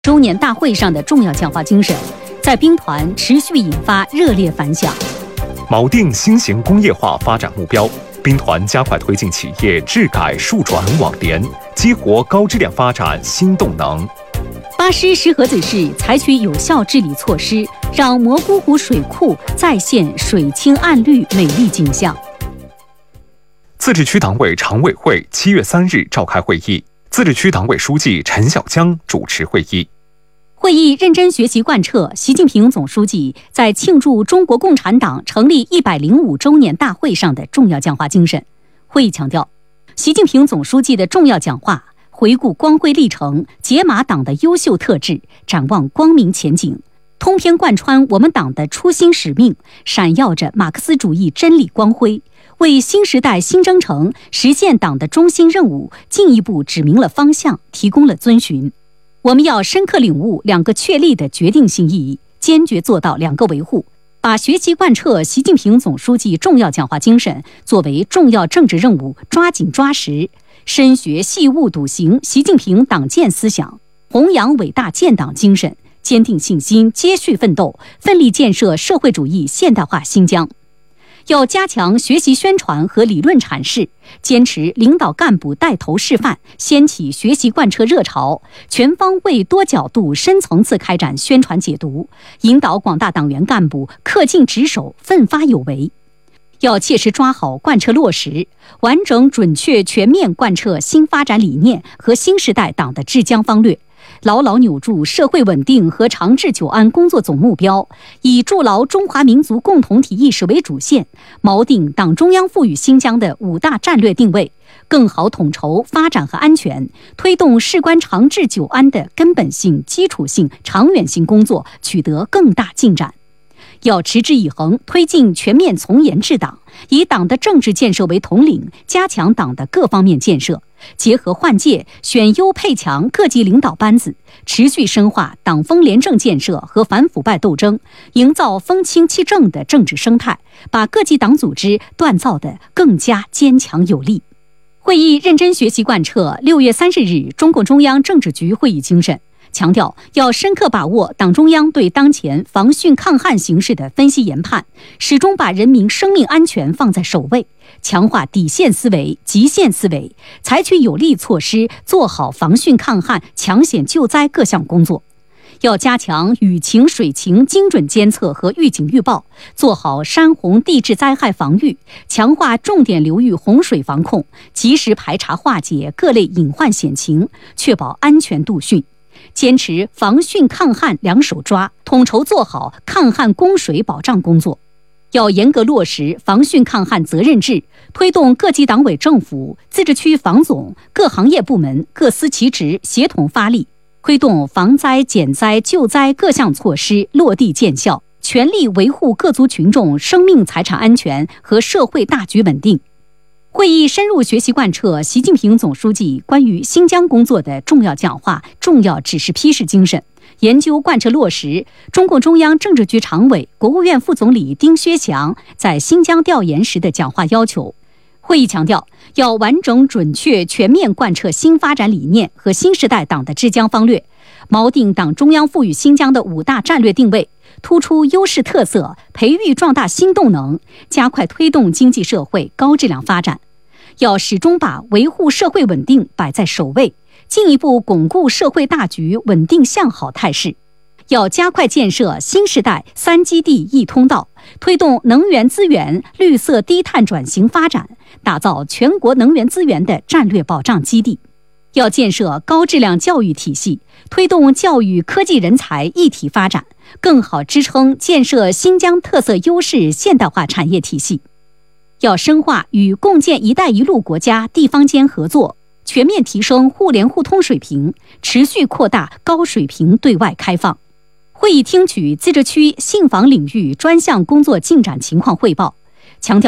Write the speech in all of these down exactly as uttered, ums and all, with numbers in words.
周年大会上的重要讲话精神，在兵团持续引发热烈反响。 锚定新型工业化发展目标，兵团加快推进企业治改数转网联，激活高质量发展新动能。 八师石河子市采取有效治理措施，让蘑菇湖水库再现水清岸绿美丽景象。 自治区党委常委会七月三日召开会议，自治区党委书记陈小江主持会议。 会议认真学习贯彻习近平总书记在庆祝中国共产党成立一百零五周年大会上的重要讲话精神。会议强调，习近平总书记的重要讲话回顾光辉历程，解码党的优秀特质，展望光明前景，通篇贯穿我们党的初心使命，闪耀着马克思主义真理光辉，为新时代新征程实现党的中心任务进一步指明了方向，提供了遵循。我们要深刻领悟两个确立的决定性意义，坚决做到两个维护，把学习贯彻习近平总书记重要讲话精神作为重要政治任务，抓紧抓实，深学细悟笃行习近平党建思想，弘扬伟大建党精神，坚定信心，接续奋斗，奋力建设社会主义现代化新疆。要加强学习宣传和理论阐释，坚持领导干部带头示范，掀起学习贯彻热潮，全方位多角度深层次开展宣传解读，引导广大党员干部恪尽职守，奋发有为。要切实抓好贯彻落实，完整准确全面贯彻新发展理念和新时代党的治疆方略，牢牢扭住社会稳定和长治久安工作总目标，以筑牢中华民族共同体意识为主线，锚定党中央赋予新疆的五大战略定位，更好统筹发展和安全，推动事关长治久安的根本性、基础性、长远性工作取得更大进展。要持之以恒推进全面从严治党，以党的政治建设为统领，加强党的各方面建设，结合换届，选优配强各级领导班子，持续深化党风廉政建设和反腐败斗争，营造风清气正的政治生态，把各级党组织锻造得更加坚强有力。会议认真学习贯彻六月三十日中共中央政治局会议精神，强调要深刻把握党中央对当前防汛抗旱形势的分析研判，始终把人民生命安全放在首位，强化底线思维、极限思维，采取有力措施，做好防汛抗旱、抢险救灾各项工作。要加强雨情、水情精准监测和预警预报，做好山洪地质灾害防御，强化重点流域洪水防控，及时排查化解各类隐患险情，确保安全度汛。坚持防汛抗旱两手抓，统筹做好抗旱供水保障工作。要严格落实防汛抗旱责任制，推动各级党委政府、自治区防总、各行业部门各司其职，协同发力，推动防灾减灾救灾各项措施落地见效，全力维护各族群众生命财产安全和社会大局稳定。会议深入学习贯彻习近平总书记关于新疆工作的重要讲话、重要指示批示精神，研究贯彻落实中共中央政治局常委、国务院副总理丁薛祥在新疆调研时的讲话要求。会议强调，要完整准确全面贯彻新发展理念和新时代党的治疆方略，锚定党中央赋予新疆的五大战略定位，突出优势特色，培育壮大新动能，加快推动经济社会高质量发展。要始终把维护社会稳定摆在首位，进一步巩固社会大局稳定向好态势。要加快建设新时代三基地一通道，推动能源资源绿色低碳转型发展，打造全国能源资源的战略保障基地。要建设高质量教育体系，推动教育科技人才一体发展，更好支撑建设新疆特色优势现代化产业体系。要深化与共建“一带一路”国家地方间合作，全面提升互联互通水平，持续扩大高水平对外开放。会议听取自治区信访领域专项工作进展情况汇报，强调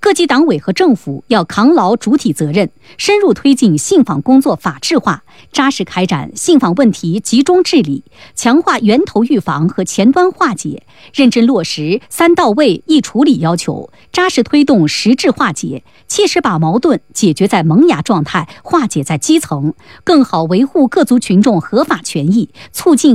各级党委和政府要扛牢主体责任，深入推进信访工作法治化，扎实开展信访问题集中治理，强化源头预防和前端化解，认真落实三到位一处理要求，扎实推动实质化解，切实把矛盾解决在萌芽状态，化解在基层，更好维护各族群众合法权益，促进